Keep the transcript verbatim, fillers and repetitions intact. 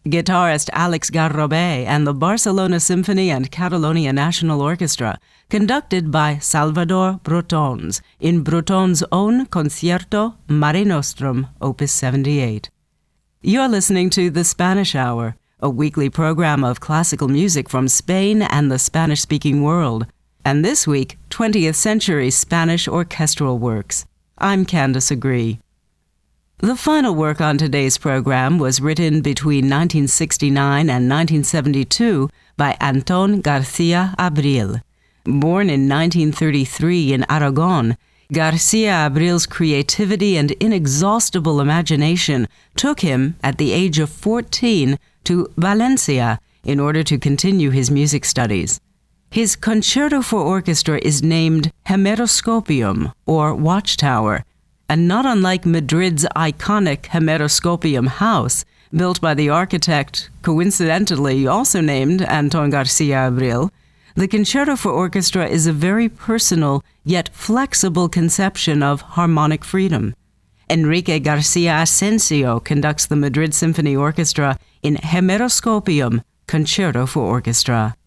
Guitarist Alex Garrobé and the Barcelona Symphony and Catalonia National Orchestra, conducted by Salvador Brotons in Brotons' own Concierto Mare Nostrum, Opus seventy-eight. You're listening to The Spanish Hour, a weekly program of classical music from Spain and the Spanish-speaking world, and this week, twentieth century Spanish orchestral works. I'm Candace Agree. The final work on today's program was written between nineteen sixty-nine and nineteen seventy-two by Antón García Abril. Born in nineteen thirty-three in Aragon, García Abril's creativity and inexhaustible imagination took him, at the age of fourteen, to Valencia in order to continue his music studies. His concerto for orchestra is named Hemeroscopium, or Watchtower, and not unlike Madrid's iconic Hemeroscopium House, built by the architect, coincidentally also named Antón García Abril, the concerto for orchestra is a very personal yet flexible conception of harmonic freedom. Enrique García Asensio conducts the Madrid Symphony Orchestra in Hemeroscopium, Concerto for Orchestra.